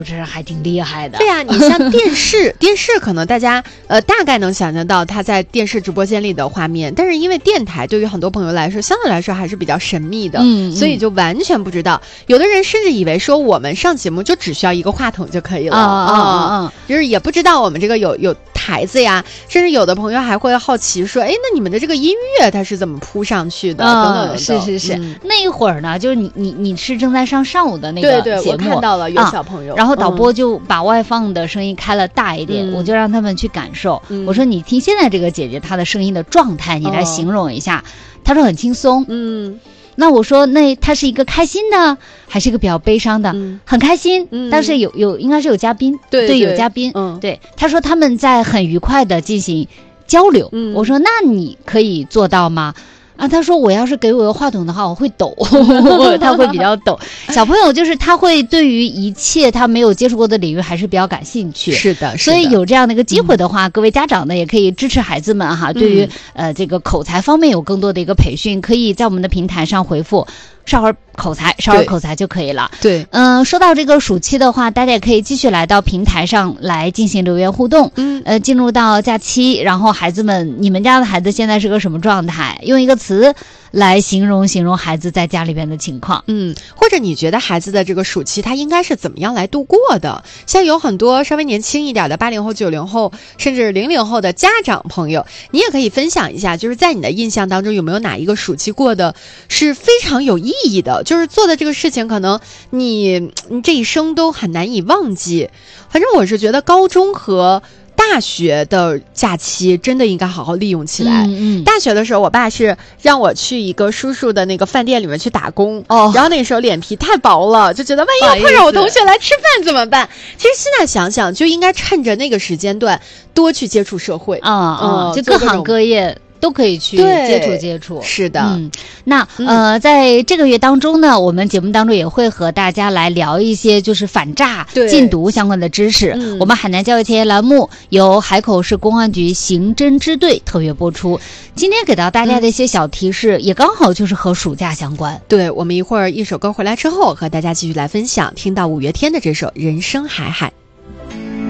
这还挺厉害的。 对呀，你像电视可能大家大概能想象到它在电视直播间里的画面，但是因为电台对于很多朋友来说相对来说还是比较神秘的，所以就完全不知道。有的人甚至以为说我们上节目就只需要一个话筒就可以了就是也不知道我们这个有台子呀，甚至有的朋友还会好奇说，哎，那你们的这个音乐它是怎么铺上去的？等等。 是，那一会儿呢，就是你是正在上午的那个节目， 对，我看到了有小朋友， 然后导播就把外放的声音开了大一点，我就让他们去感受。我说你听现在这个姐姐她的声音的状态，你来形容一下。她说很轻松。那我说那她是一个开心的还是一个比较悲伤的？很开心。但是有应该是有嘉宾，对，有嘉宾。对，她说他们在很愉快的进行交流。我说那你可以做到吗？他说我要是给我个话筒的话我会抖他会比较抖。小朋友就是他会对于一切他没有接触过的领域还是比较感兴趣。 是的， 所以有这样的一个机会的话，各位家长呢也可以支持孩子们哈，对于这个口才方面有更多的一个培训，可以在我们的平台上回复少儿口才就可以了。 对， 说到这个暑期的话，大家也可以继续来到平台上来进行留言互动。进入到假期，然后孩子们，你们家的孩子现在是个什么状态？用一个词来形容孩子在家里边的情况。 或者你觉得孩子的这个暑期他应该是怎么样来度过的？像有很多稍微年轻一点的80后、90后，甚至00后的家长朋友，你也可以分享一下，就是在你的印象当中有没有哪一个暑期过得是非常有意义的，就是做的这个事情可能你这一生都很难以忘记。反正我是觉得高中和大学的假期真的应该好好利用起来。大学的时候我爸是让我去一个叔叔的那个饭店里面去打工，然后那个时候脸皮太薄了，就觉得万一要碰上我同学来吃饭怎么办。其实现在想想就应该趁着那个时间段多去接触社会就各行各业都可以去接触。 是的。 那在这个月当中呢，我们节目当中也会和大家来聊一些就是反诈禁毒相关的知识。我们海南教育前沿栏目由海口市公安局刑侦支队特约播出。今天给到大家的一些小提示，也刚好就是和暑假相关。 对，我们一会儿一首歌回来之后和大家继续来分享，听到5月天的这首《人生海海》。